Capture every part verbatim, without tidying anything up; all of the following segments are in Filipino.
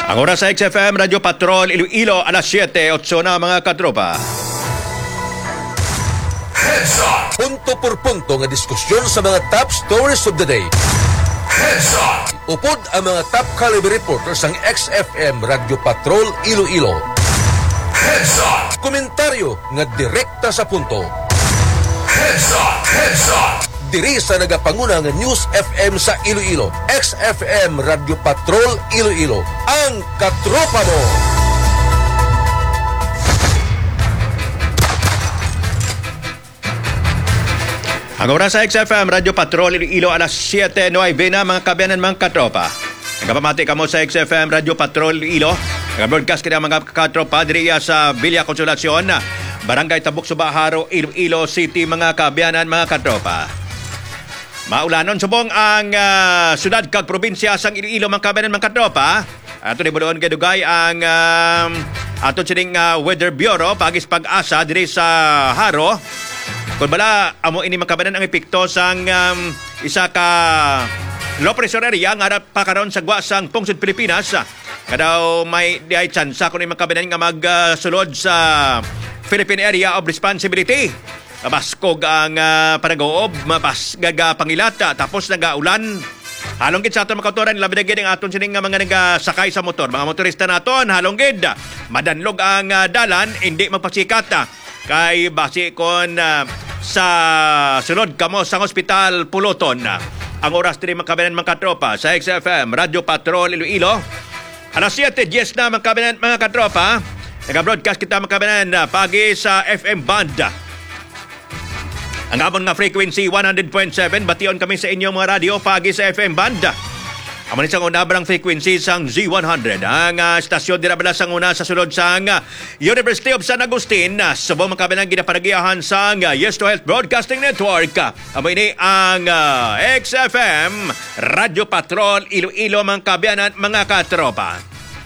Ang oras sa X F M, Radyo Patrol, Iloilo, alas siyete, otso na mga katropa. Heads up! Punto por punto nga diskusyon sa mga top stories of the day. Heads up! Upod ang mga top caliber reporters ng X F M Radyo Patrol Iloilo. Heads up! Komentaryo nga direkta sa punto. Heads up! Heads up! Diri sa nagapanguna nga News F M sa Iloilo, X F M Radyo Patrol Iloilo, ang katropa mo! Ang oras sa X F M, Radyo Patrol Iloilo, alas siyete, nueve na mga kabiyanan mga katropa. Nagapamati ka mo sa X F M, Radyo Patrol Iloilo. Nag-broadcast ka mga katropa diri sa Villa Consolacion, Barangay Tabuk, Subaharo, Iloilo City mga kabiyanan mga katropa. Maulanon subong ang uh, syudad kag probinsya sang Iloilo mga kabiyanan mga katropa. Ato ni budoon kay dugay ang uh, ato sining uh, Weather Bureau pagis pag-asa diri sa Haro. Kung bala amo ini mga kabiyanan ang epekto sang um, isa ka low pressure area nga pakaron sa gwa sang pungsod Pilipinas. Nga daw may di ay tsansa kung mga kabiyanan nga magsulod uh, sa Philippine Area of Responsibility. Mabaskog ang uh, panag-oob, mapasgaga pangilata, tapos nagaulan. Halong gid sa aton makautoran, labi na gid ang aton sining mga nagasakay sa motor. Mga motorista naton, halong gid. Madanlog ang uh, dalan, hindi magpasikat. Kay basi kon uh, sa sunod kamo sang ospital Puluton. Ang oras diri makabinan mga katropa sa X F M, Radyo Patrol Iloilo. Alas siyete, yes na mga kabinan mga katropa. Nag-broadcast kita mga kabinan uh, pagi sa F M Band. Ang amon nga frequency one hundred point seven, bation kami sa inyong mga radio pagi sa F M Band. Amon isang una barang frequency sang Z one hundred. Ang uh, stasyon dira bala sang una sa sulod sang uh, University of San Agustin. Uh, subong makabilang ginapanagiyahan sang uh, Yes to Health Broadcasting Network. Amo ini ang uh, X F M Radio Patrol Iloilo mga kabiyanan mga katropa.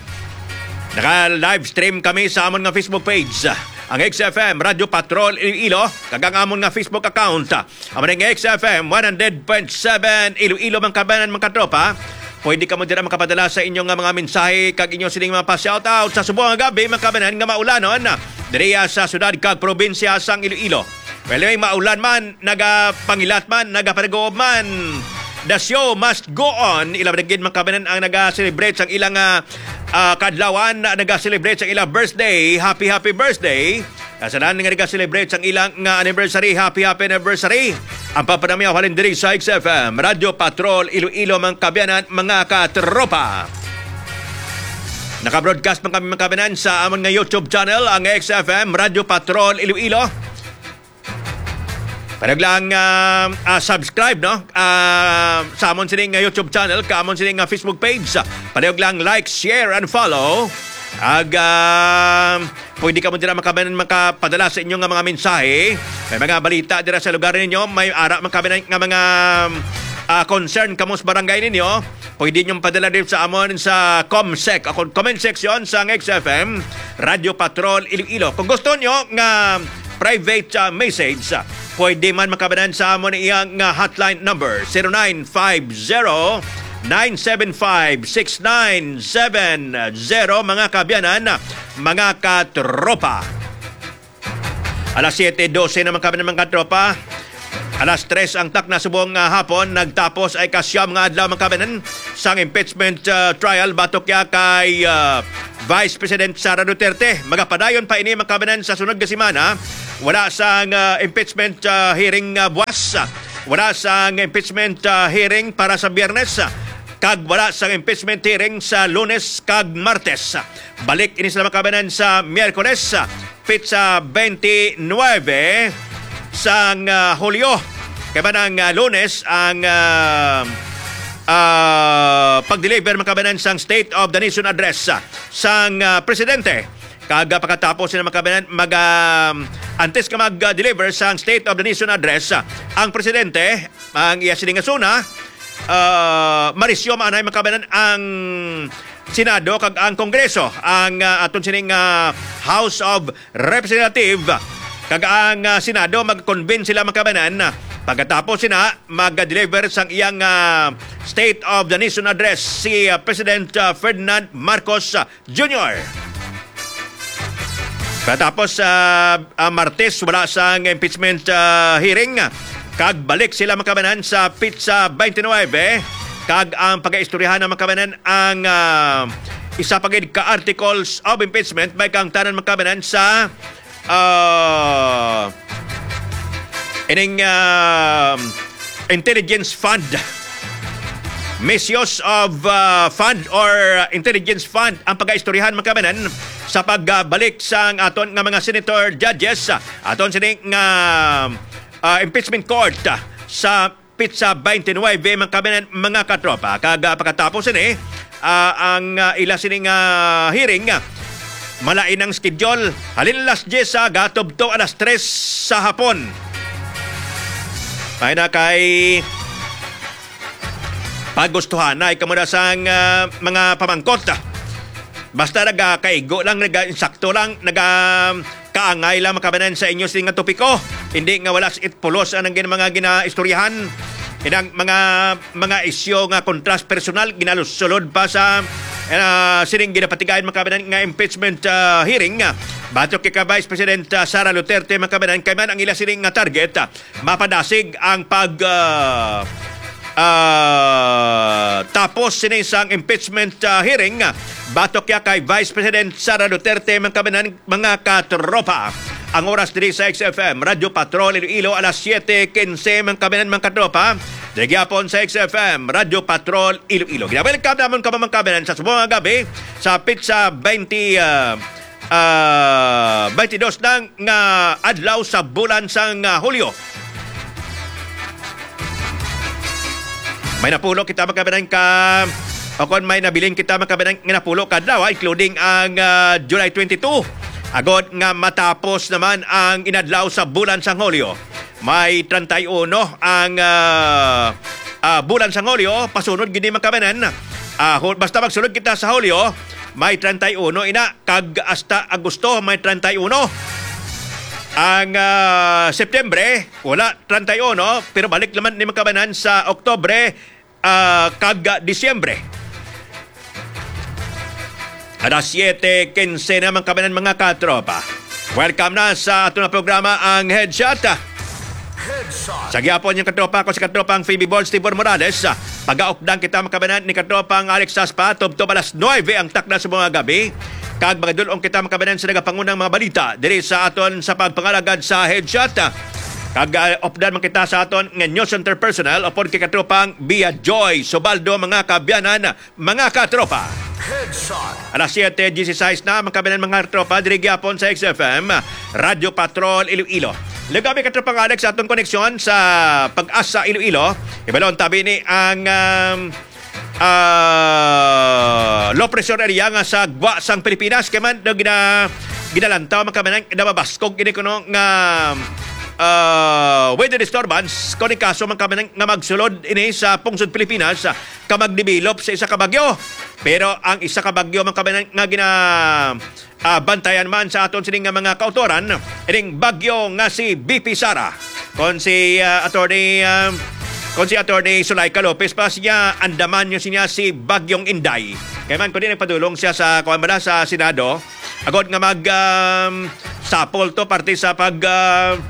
Naka-live stream kami sa amon nga Facebook page. Ang X F M Radio Patrol Iloilo, kagang amon nga Facebook account. Amon ang X F M one hundred point seven Iloilo mga kabanan mga katropa. Pwede ka mo dira makapadala sa inyong nga mga mensahe kag inyong sining mga pa-shoutout sa subong nga gabi mga kabanan nga maulanon diriya sa syudad kag probinsya sang Iloilo. Well, may maulan man, nagapangilat man, nagapanag-oob man. The show must go on. Ilang nagigid mga kabanan ang naga-celebrate sang ilang uh, uh, kadlawan, naga-celebrate sang ilang birthday. Happy, happy birthday. Kasanan nga naga-celebrate sang ilang uh, anniversary. Happy, happy anniversary. Ang papanamiyaw halin diri sa X F M, Radio Patrol Iloilo mga kabiyanan, mga katropa. Naka-broadcast man kami mga kabiyanan sa amon nga YouTube channel, ang X F M, Radio Patrol Iloilo. Parang lang uh, uh, subscribe no uh, sa amon sining uh, YouTube channel, ka amon sining uh, Facebook page. Parang lang like, share and follow. Ag uh, pwede ka mo dira makabanan makapadala sa inyong mga mensahe. May mga balita dira sa lugar ninyo, may ara makabanan nga mga uh, concern kamo sa barangay ninyo. Pwede nyo padala din sa amon sa ComSec, ako comment section sa X F M Radio Patrol Iloilo. Kung gusto nyo nga private uh, message, pwede man makabanan sa amon iyang uh, hotline number zero nine five zero nine seven five six nine seven zero mga kabiyanan, mga katropa. Alas siyete dose na mga kabiyanan mga katropa. Alas tres ang tak na subong uh, hapon, nagtapos ay kasyam nga adlaw mga kabiyanan sang impeachment uh, trial batok ya kay uh, Vice President Sara Duterte. Magapadayon pa ini mga kabiyanan sa sunod nga semana. Wala sang uh, impeachment uh, hearing uh, buwas. Wala sang impeachment uh, hearing para sa Biyernes. Kag wala sang impeachment hearing sa Lunes kag Martes. Balik ini sa makabanan sa Miyerkules, pizza twenty-nine sang uh, Hulyo. Kaya ba ng uh, Lunes ang uh, uh, pag-deliver makabanan sang State of the Nation Address sang uh, Presidente. Kaga pagkatapos sila makabanan mag uh, antes ka mag-deliver sang State of the Nation Address, ang Presidente ang iya sining asuna uh, marisyo maanay makabanan ang Senado kag ang Kongreso, ang uh, aton sining uh, House of Representative kag ang uh, Senado mag-convince sila makabanan Pagkatapos sina, mag-deliver sang iyang uh, State of the Nation Address si uh, President uh, Ferdinand Marcos uh, Junior Pagkatapos uh, uh, Martes, wala sang impeachment uh, hearing. Kag balik sila makabanan sa Pizza twenty-nine. Kag ang pag-aistoryahan ng makabanan ang uh, isa pagid ka-articles of impeachment may kang tanan makabanan sa uh, ining uh, intelligence fund, misuse of uh, fund or intelligence fund ang pag-aistoryahan makabanan sa pagbalik sang aton nga mga senator judges aton sining nga uh, impeachment court sa Pizza twenty-nine makabanan mga katropa. Kaga pagkatapos ini uh, ang uh, ila sining uh, hearing malain ang schedule halin alas diyes sa gatobto alas tres sa hapon. Ay na kay pagustuhan na ikamuna sang uh, mga pamangkot. Basta nagkaigo lang, nag-insakto lang, nagkaangay lang makabanan sa inyo sa nga topiko. Hindi nga wala it pulos ang mga ginaistoryahan. Inang mga mga isyo nga kontras personal, ginalusulod pa sa uh, sining ginapatigayan makabanan nga impeachment uh, hearing. Batok kay Vice President uh, Sara Duterte makabanan kay man ang ila sining nga target uh, mapadasig ang pag uh, uh, tapos sining sang impeachment uh, hearing. Batok kay kay Vice President Sara Duterte makabanan mga katropa. Ang oras diri sa X F M Radio Patrol Iloilo alas siyete quince makabanan mga katropa. Nagyapon sa X F M Radio Patrol Iloilo. Ginabalik namon ka mga kabanan sa subong gabi sa Pizza twenty uh, Uh, twenty-two nang nga adlaw sa bulan sang uh, Hulyo. May napulo kita makabanan ka o kung may nabiling kita makabanan nga napulo kadlaw including ang uh, July twenty-two. Agod nga matapos naman ang inadlaw sa bulan sang Hulyo. May thirty-one ang uh, uh, bulan sang Hulyo. Pasunod gini makabanan. Uh, basta magsunod kita sa Hulyo, may thirty-one ina kag hasta Agosto may thirty-one. Ang uh, Septembre wala thirty-one pero balik naman ni makabanan sa Oktobre uh, kag Disyembre. Alas siyete quince naman kabanan mga katropa. Welcome na sa ato na programa ang Headshot. Headshot. Sa gyapon yung katropa ko si katropang Phoebe Balls Tibor Morales. Pag-aupdan kita makabanan ni katropang Alex Saspa tubtob alas nueve ang takna sa mga gabi. Kag mga dulong kita makabanan sa nagapangunang mga balita diri sa aton sa pagpangalagad sa Headshot. Kag uh, updan man kita sa aton nga news center personnel upon kay katropang Bia Joy Sobaldo mga kabyanan mga katropa. Headshot. Alas siyete dieciséis na makabanan mga katropa diri gyapon sa X F M Radio Patrol Iloilo. Lagabi katropang Alex sa atong koneksyon sa Pag-asa Iloilo. Ibalon tabi ni ang um, uh, low pressure area nga sa Gwa sang Pilipinas kay man gina ginalantaw makabanan nababaskog ini kuno nga uh, weather disturbance kung kaso makabanan nga magsulod ini sa pungsod Pilipinas ka magdevelop sa isa ka bagyo. Pero ang isa ka bagyo makabanan nga gina Uh, bantayan man sa aton sining nga mga kautoran ining bagyo nga si B P Sara kon si uh, attorney uh, kon si attorney Sulaika Lopez pa siya andaman niya siya si Bagyong Inday kaya man ko din nagpadulong siya sa kuwamala sa Senado agod nga mag um, sapol to parte sa pag uh,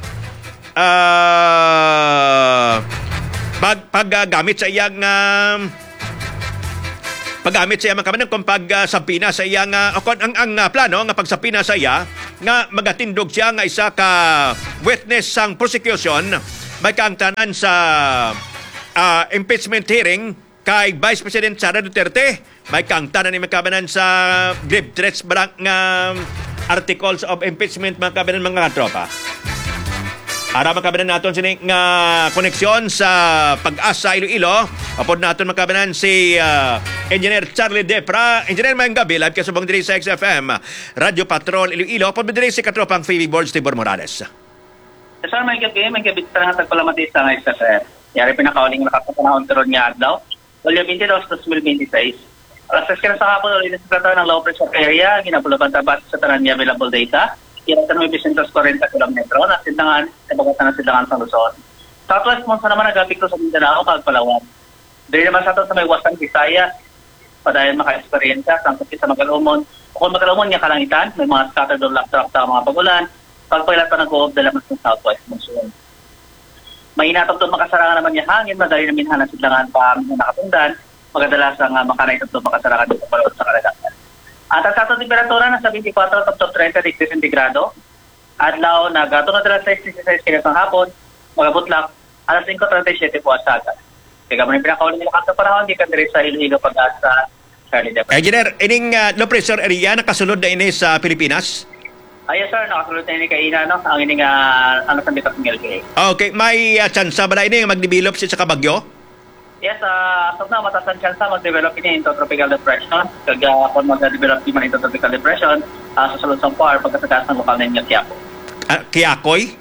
uh, pag paggamit sa iyang uh, paggamit sa iya makabanan kung pagsapina sa iya nga o ang, ang uh, plano nga pagsapina sa iya nga magatindog siya nga isa ka witness sang prosecution may kaangtanan sa uh, impeachment hearing kay Vice President Sara Duterte may kaangtanan ni makabanan sa grave threats barang nga articles of impeachment makabanan mga tropa. Para makabanan natin sining nga koneksyon sa Pag-asa Iloilo. Apod natin makabanan si uh, Engineer Charlie Depra. Engineer, mayang gabi. Live ka subong diri sa X F M Radio Patrol Iloilo. Apod diri si katropang Phoebe Balls Tibor Morales. Sir, mayang gabi. Mayang gabi sa nga tagpalamatid sa X F M. Yari pinakauling nakapapanahon turon nga adlaw. Hulyo twenty-two, twenty twenty-six. Alas sa sa hapon ulit sa sekretary ng low pressure area. Ginapulaban tapat sa tanan niya available data. Kaya sa may Bicentos forty kilometro na sidangan sa bagatan na sidangan sa Luzon. Southwest Monson naman nagapikto sa Mindanao kag Palawan. Dili naman sa ato sa may Western Visayas, padayon maka-eksperyensya sa sa Magalumon. Kung Magalumon nga kalangitan, may mga scattered or laptrap sa mga pagulan, pagpailat pa nag-uob dala mas ng Southwest Monsoon. May inatog doon makasarangan naman yung hangin, madali na minhanan sidlangan pa ang nakatundan, magadalas ang uh, makanay doon makasarangan doon sa palawad sa kalagatan. At ang sa temperatura na sa twenty-four to thirty degrees centigrado, adlaw nagato na dala sa sixty-six kilos ng hapon, magabot lang alas five thirty-seven po asaga. Kaya mo rin pinakauling nila kanto panahon, di ka dire sa Iloilo pag-asa Charlie Depa. Engineer, ining uh, low pressure area nakasulod na ini sa Pilipinas? Ay, yes, sir, nakasulod na ini kay Ina, no? Ang ining uh, ano sa bitap ng L K A. Okay, may uh, chance ba na ini mag-develop siya sa kabagyo? Yes, uh, as of now, mataas ang chance mag-develop ini into tropical depression. Kaya uh, kung mag-develop di man into tropical depression, uh, sa sulod sa P A R, pagkatagas ng lokal na inyo Quiapo. Uh, Quiacoy?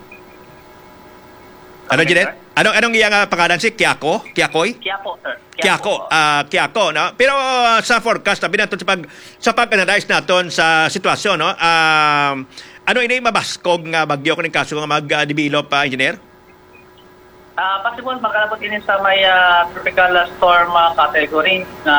Ano, Jeanette? Anong, anong iyang uh, pangalan si Quiaco? Quiacoy? Quiapo, sir. Quiaco, ah uh, Quiaco, no? Pero uh, sa forecast tabi naton sa pag sa pag-analyze naton sa sitwasyon, no? Um ano ini mabaskog nga bagyo kuning kaso nga mag-develop pa, uh, engineer? Ah, uh, possible makalabot ini sa may uh, tropical storm uh, category na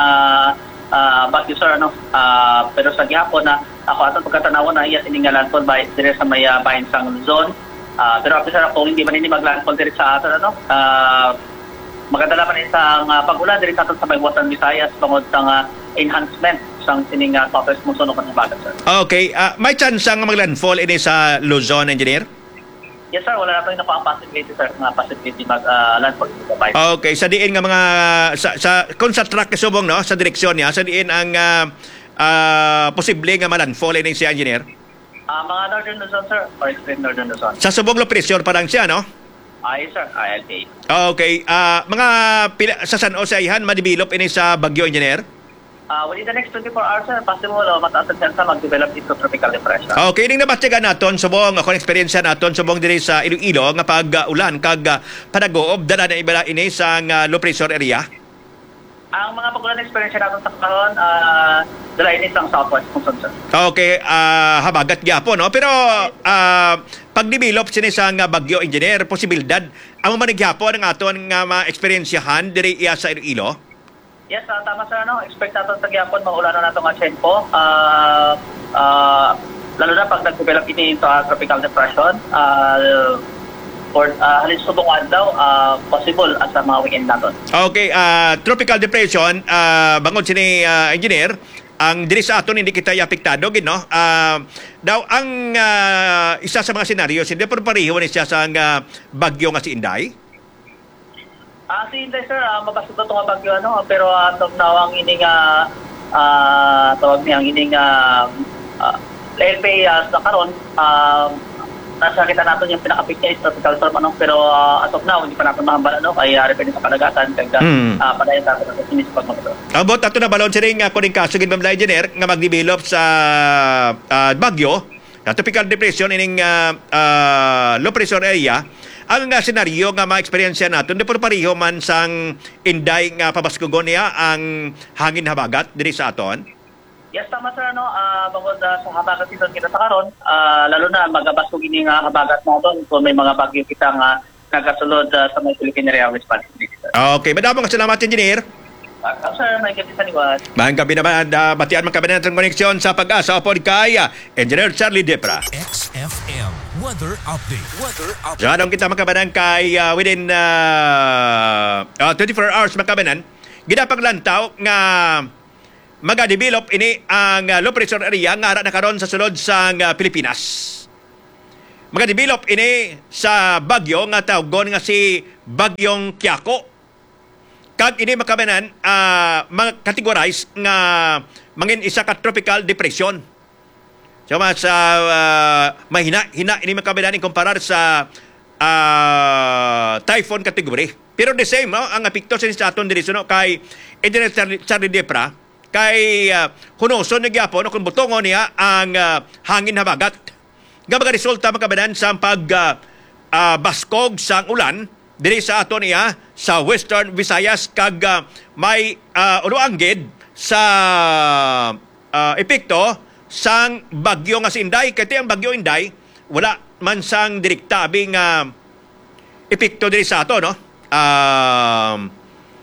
uh, bagyo, sir, ano? Uh, pero sa gihapon na ako aton pagkatanaw na iya sining landfall by dire sa may uh, Bahinsang Luzon. Uh, pero after sa kung hindi man ini maglandfall dire sa aton, ano? Uh, Magdala pa rin sa uh, pag-ulan din sa aton sa may Western Visayas tungod sa uh, enhancement sang sining uh, Southwest Monsoon o bagat, sir. Okay, uh, may chance nga maglandfall ini sa Luzon, engineer? Yes, sir, wala na pa rin na possibility, sir, nga possibility mag-landfall uh, sa Bahinsang. Okay, sa diin nga mga sa, sa kung sa track subong, no, sa direksyon niya, sa diin ang uh, uh, posible nga malandfall ini si engineer? Uh, mga Northern Luzon, sir, or extreme Northern Luzon. Sa subong low pressure parang siya, no? Ay, sir, I L K. Okay, uh, mga pila, sa San Jose ihan ma-develop ini sa bagyo, engineer? Uh, within the next twenty-four hours, sir, possible o mataas ang chance mag-develop into tropical depression. Okay, ning nabatyagan naton subong ako experience naton subong diri sa Iloilo nga pag uh, ulan kag uh, panagoob dala na ibala ini sa uh, low pressure area. Ang mga pagulan experience natin sa karon, uh, dala ini sa Southwest Monsoon, sir. Okay, uh, habagat gyapon, no? Pero uh, pag-develop sini sa nga bagyo, engineer, posibilidad ang manigyapon ang aton nga ma-experiensyahan diri iya sa Iloilo? Yes, uh, tama, sir, ano? Expect natin sa gyapon maulan na nato nga tempo. Uh, uh, lalo na pag nag-develop ini into a tropical depression, uh, or uh, halin subong adlaw, uh, possible as sa mga weekend natin. Okay, uh, tropical depression, uh, bangod sini uh, engineer, ang diri sa aton hindi kita apektado gid, no? Uh, daw ang uh, isa sa mga senaryo hindi pero pareho ni siya sa uh, bagyo nga si Inday. Ah, uh, si Inday, sir, uh, mabasog to nga bagyo, ano, pero uh, tawag na ang ining uh, uh, tawag niya ang ining uh, uh, L P A uh, sa karon, uh, nasa kita natin yung pinaka-peak niya is tropical storm, ano, pero uh, as of now hindi pa natin mahambal, ano, ay hari pa din sa kalagatan kaya hmm. uh, padayon natin sa sinis pag magto. Abot ato na balon sining uh, kuning kaso gid Ma'am Engineer nga mag-develop sa uh, bagyo, na tropical depression ining uh, uh, low pressure area. Ang uh, senaryo nga ma-experience natin di pero pareho man sang Inday nga pabaskugon niya ang hangin habagat diri sa aton. Yes, tama, sir, ano, uh, bangod uh, sa habagat season kita sa karon, uh, lalo na magabas ko gini nga habagat natin kung may mga bagyo kita nga nagasulod uh, sa may Philippine Area of Responsibility, sir. Okay, madamong salamat, engineer. Uh, sir, may gabi sa liwat. Mahang gabi naman, uh, batian man kami natin koneksyon sa pag-asa o podcast, Engineer Charlie Depra. X F M Weather Update. Weather Update. So, anong kita makabanan kay uh, within uh, uh, twenty-four hours makabanan, ginapaglantaw nga mag-develop ini ang uh, low pressure area nga ara na karon sa sulod sa uh, Pilipinas. Mag-develop ini sa bagyo nga tawgon nga si Bagyong Quiaco. Kag ini makabanan uh, mag-categorize nga mangin isa ka tropical depression. So mas uh, mahina hina ini makabanan kumparar sa uh, typhoon category. Pero the same, no? Ang apekto sa aton diri no kay Engineer Charlie, Charlie Depra kay uh, hunoson na gyapon kung butongon niya ang uh, hangin habagat. Nga mga resulta makabanan sa pag uh, uh, baskog sa ulan diri sa aton niya sa Western Visayas kag uh, may uh, unuanggid sa uh, epekto sang bagyo nga si Inday. Kaya ang bagyo Inday wala man sang direkta abing uh, epekto diri sa ato, no? Um,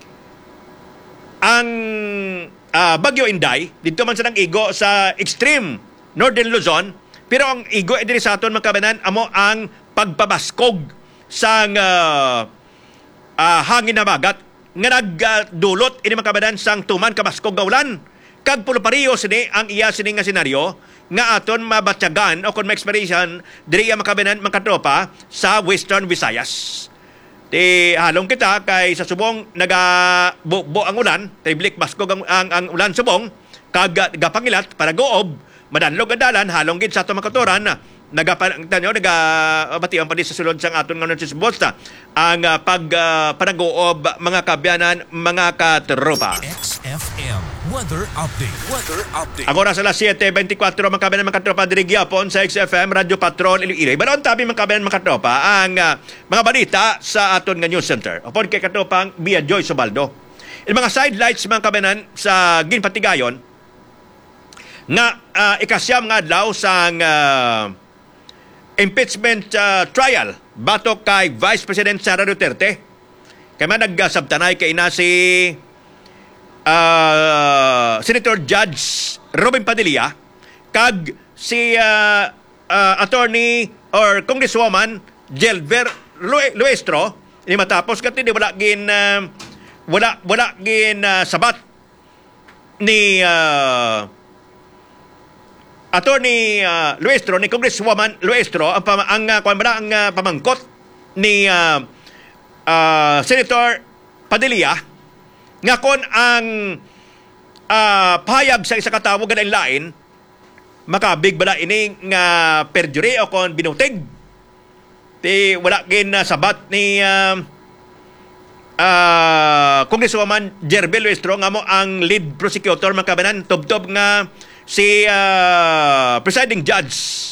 ang uh, Bagyo Inday, dito man sa nang igo sa extreme Northern Luzon, pero ang igo diri sa aton mga kabanan, amo ang pagpabaskog sang uh, uh, hangin na bagat nga nagdulot ini mga kabanan sang tuman kabaskog nga ulan. Kag pulupariyo sini ang iya sini nga senaryo nga aton mabatyagan o kung ma-experiencean diri ang makabanan mga tropa sa Western Visayas. Ti halong kita kay sa subong nagabubo ang ulan, tiblik baskog ang, ang, ang ulan subong, kag gapangilat para goob, madanlog ang dalan, halong gid sa ato makaturan, nagapan tanyo naga batian pa di sa sulod sang aton ngayon sa Bosta ang uh, pag uh, panag-oob mga kabyanan, mga katropa. X F M Weather Update. Weather Update. Ang oras alas siete twenty-four mga kabyanan, mga katropa diri gyapon sa X F M Radio Patrol Iloilo. Balon tabi mga kabyanan, mga katropa ang uh, mga balita sa aton nga news center. Upon kay katropang Bia Joy Sobaldo. Il mga sidelights mga kabyanan sa ginpatigayon nga uh, ikasyam nga adlaw sang uh, impeachment uh, trial batok kay Vice President Sara Duterte. Kaya man naggasabtanay kay na si uh, Senator Judge Robin Padilla kag si uh, uh, attorney or Congresswoman Jelver Luestro ini matapos kasi di wala gin uh, wala wala gin uh, sabat ni uh, Attorney uh, Luestro, ni Congresswoman Luestro, ang, pam- ang, uh, ang uh, pamangkot ni uh, uh, Senator Padilla nga kon ang uh, pahayag sa isa katawag na lain makabig bala ini nga perjury o kon binutig. Ti wala gin uh, sabat ni uh, uh, Congresswoman Jerbel Luestro nga mo ang lead prosecutor makabanan tubtob nga si uh, presiding judge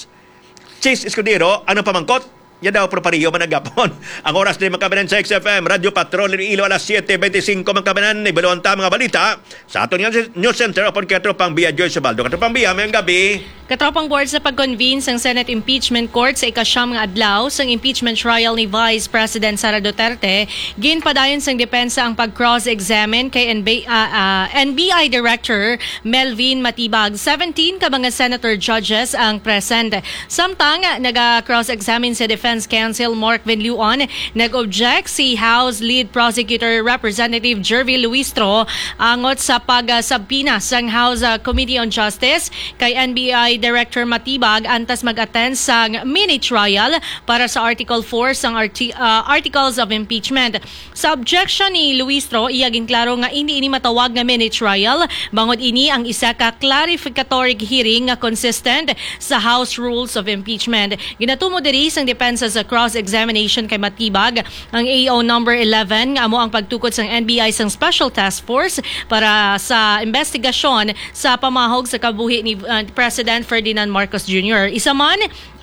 Chis Escudero, ano pamangkot? Yan daw propariyo managapon. Ang oras din magkabanan sa X F M Radio Patrol Iloilo alas siete twenty-five magkabanan na ibalon ta mga balita sa aton news center upon katropang Bia Joy Sobaldo. Katropang Bia, mayang gabi. Katropang board sa pag-convene sang Senate Impeachment Court sa ikasyam nga adlaw sang impeachment trial ni Vice President Sara Duterte, ginpadayon sang depensa ang pag-cross-examine kay N B, uh, uh, N B I Director Melvin Matibag. seventeen ka mga senator judges ang present. Samtang naga-cross-examine sa Defense Counsel Mark Venluon, nag-object si House Lead Prosecutor Representative Jervy Luistro angot sa pag-sabpina sang House uh, Committee on Justice kay N B I Director Matibag antas mag-attend sang mini trial para sa Article four sang arti- uh, Articles of Impeachment. Sa objection ni Luistro, iya ginklaro nga hindi ini matawag nga mini trial bangod ini ang isa ka clarificatory hearing nga consistent sa House Rules of Impeachment. Ginatumo diri sang depensa sa cross-examination kay Matibag ang A O number eleven nga amo ang pagtukod sang N B I sang Special Task Force para sa investigasyon sa pamahog sa kabuhi ni uh, President Ferdinand Marcos Junior Isa man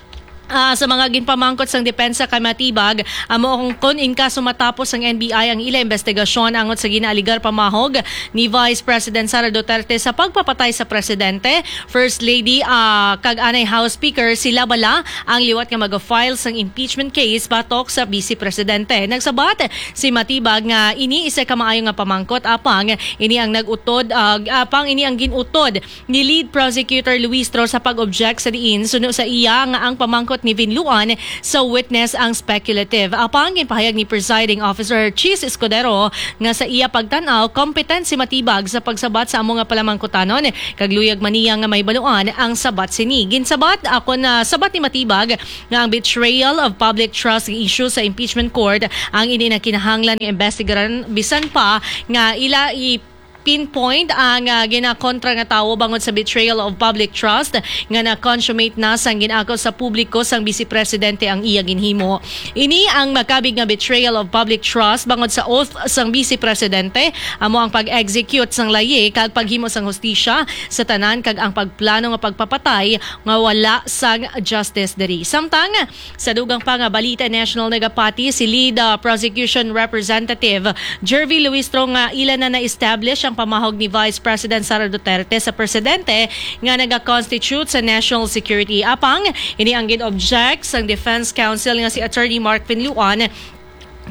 Uh, sa mga ginpamangkot sang depensa kay Matibag, amo kung kon in kaso matapos ang N B I ang ila investigasyon angot sa ginaaligar pamahog ni Vice President Sara Duterte sa pagpapatay sa presidente, First Lady uh, kag anay House Speaker sila bala ang liwat nga mag-file sang impeachment case batok sa Vice Presidente. Nagsabat si Matibag nga ini isa ka maayo nga pamangkot apang ini ang nag-utod uh, apang ini ang ginutod ni Lead Prosecutor Luistro sa pag-object sa diin suno sa iya nga ang pamangkot ni Venluon sa witness ang speculative. Apang ginpahayag ni Presiding Officer Chis Escudero nga sa iya pagtanaw competent si Matibag sa pagsabat sa amo nga palamangkutanon kag luyag maniya nga may banuan ang sabat sini. Ginsabat ako na sabat ni Matibag nga ang betrayal of public trust issue sa impeachment court ang ini na kinahanglan ng investigaran bisan pa nga ila i pinpoint ang uh, ginakontra nga tawo bangod sa betrayal of public trust nga na-consummate na sang ginakaw sa publiko sang Vice Presidente ang iya ginhimo. Ini ang makabig nga betrayal of public trust bangod sa oath sang Vice Presidente amo ang pag-execute sang layi kag paghimo sang hustisya sa tanan kag ang pagplano nga pagpapatay nga wala sang justice diri. Samtang sa dugang pa nga balita national nagapati si Lead uh, Prosecution Representative Jervy Luistro nga ila na na-establish ang pamahog ni Vice President Sara Duterte sa presidente nga naga-constitute sa national security. Apang ini ang gin-object sang Defense Counsel nga si Attorney Mark Venluon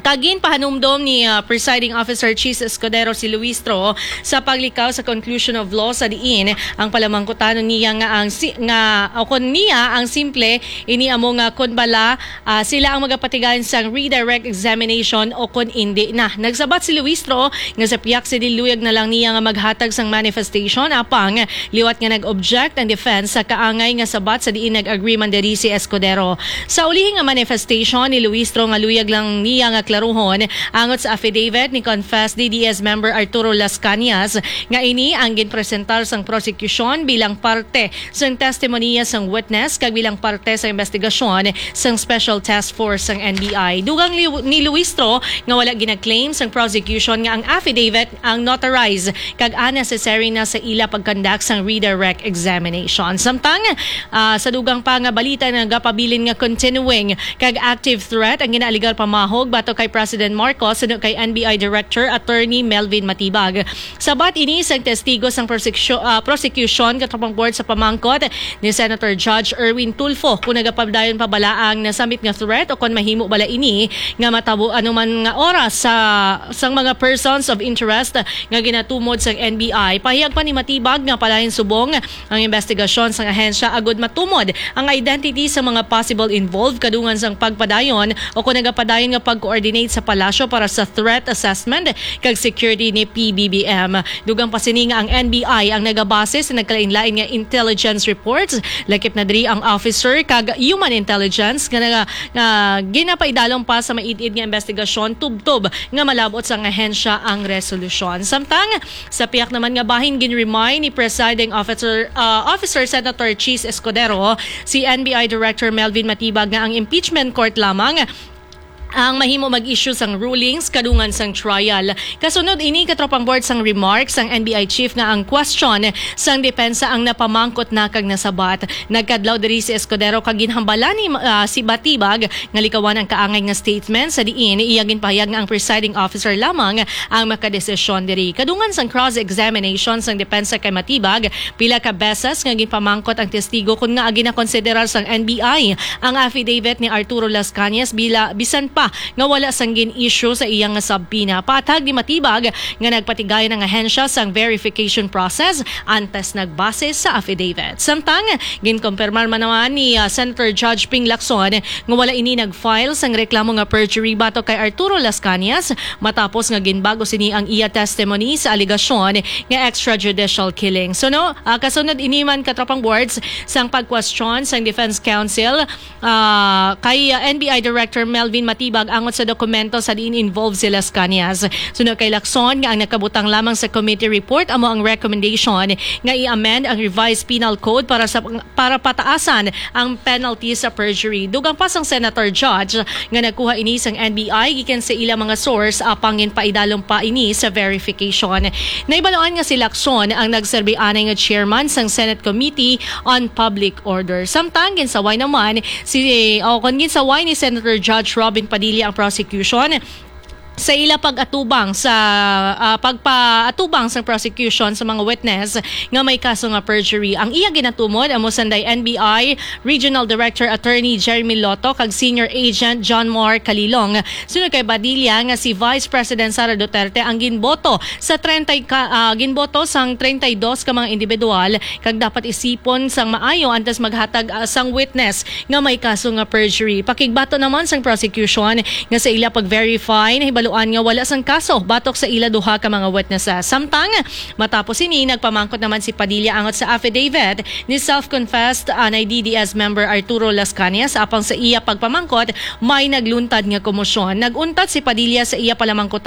Kagin pahanumdom ni uh, Presiding Officer Chis Escudero si Luistro sa paglikaw sa conclusion of law sa diin ang palamangkutan niya nga ang si, nga o kun niya ang simple ini amo nga kun bala uh, sila ang magapatigan sang redirect examination o kun hindi na. Nagsabat si Luistro nga sa piyak si diluyag na lang niya nga maghatag sang manifestation apang liwat nga nag-object ang defense sa kaangay nga sabat sa diin nag-agreement diri si Escudero. Sa ulihing nga manifestation ni Luistro nga luyag lang niya nga klaruhon angot sa affidavit ni confessed D D S member Arturo Las Cañas nga ini ang ginpresentar sang prosecution bilang parte sang testimonya sang witness kag bilang parte sa investigasyon sang Special Task Force sang N B I. Dugang ni Luistro nga wala ginag-claim sang prosecution nga ang affidavit ang notarized kag unnecessary na sa ila pagkandak sang redirect examination. Samtang uh, sa dugang pa nga balita nga gapabilin nga continuing kag active threat ang ginaligal pamahog bato kay President Marcos suno kay N B I Director Attorney Melvin Matibag. Sabat ini sang testigo sang prosecution, uh, prosecution katapang board sa pamangkot ni Senator Judge Erwin Tulfo kung nagapabdayon pa bala ang nasamit nga threat o kung mahimo bala ini nga matabo anuman nga oras sa sang mga persons of interest nga ginatumod sang N B I. Pahiyag pa ni Matibag nga palayon subong ang investigasyon sang ahensya agud matumod ang identity sa mga possible involved kadungan sang pagpadayon o kung nagapadayon nga pag-coordinate sa palasyo para sa threat assessment kag security ni P B B M. Dugang pasini nga ang N B I ang nagabase sa nagkalain-lain nga intelligence reports lakip na diri ang officer kag human intelligence nga, nga, nga ginapaidalong pa sa maid-id nga investigasyon tubtob nga malabot sa ahensya ang resolusyon. Samtang sa piyak naman nga bahin gin-remind ni Presiding Officer uh, Officer Senator Chis Escudero si N B I Director Melvin Matibag nga ang impeachment court lamang ang mahimo mag-issue sang rulings kadungan sang trial. Kasunod ini katropang board sang remarks sang N B I chief nga ang question sang depensa ang napamangkot na kag nasabat. Nagkadlaw diri si Escudero kag ginhambala ni uh, si Batibag nga likawan ang kaangay nga statement sa diin iya ginpahayag nga ang presiding officer lamang ang makadesisyon diri. Kadungan sang cross-examination sang depensa kay Matibag pila ka beses nga ginpamangkot ang testigo kun nga ginakonsiderar sang N B I ang affidavit ni Arturo Las Cañas bila bisan pa nga wala sang gin-issue sa iyang subpoena. Patag ni Matibag nga nagpatigayon ang ahensya sang verification process antes nagbase sa affidavit. Samtang ginkompirmar man naman ni uh, Senator Judge Ping Lacson nga wala ini nag-file sang reklamo nga perjury bato kay Arturo Las Cañas matapos nga ginbago sini ang iya testimony sa aligasyon nga extrajudicial killing. So no, uh, kasunod ini man katropang boards sang pag-question sang Defense Counsel uh, kay uh, N B I Director Melvin Matibag angot sa dokumento sa diin involved si Las Cañas. Sunod kay Lacson nga ang nakabutang lamang sa committee report amo ang recommendation nga i-amend ang revised penal code para sa para pataasan ang penalty sa perjury. Dugang pa sang Senator Judge nga nagkuha ini sang N B I gikan sa ilang mga source apangin paidalong pa ini sa verification. Naibaloan nga si Lacson ang nagserbi anay nga chairman sang Senate Committee on Public Order. Samtang ginsaway naman si o kon ginsaway ni Senator Judge Robin Padilla ang prosecution sa ila pag-atubang sa uh, pagpa-atubang sa prosecution sa mga witness nga may kaso nga perjury. Ang iya ginatumod amo sanday N B I Regional Director Attorney Jeremy Lotto kag Senior Agent John Moore Kalilong. Sunod kay Padilla nga si Vice President Sara Duterte ang ginboto sa thirty ka, uh, ginboto sang thirty-two ka mga individual kag dapat isipon sang maayo antes maghatag uh, sang witness nga may kaso nga perjury. Pakigbato naman sang prosecution nga sa ila pag-verify na baluan nga wala sang kaso batok sa ila duha ka mga witnesses. Samtang matapos ini nagpamangkot naman si Padilla angot sa affidavit ni self-confessed anay D D S member Arturo Las Cañas apang sa iya pagpamangkot may nagluntad nga komosyon. Naguntat si Padilla sa iya palamangkot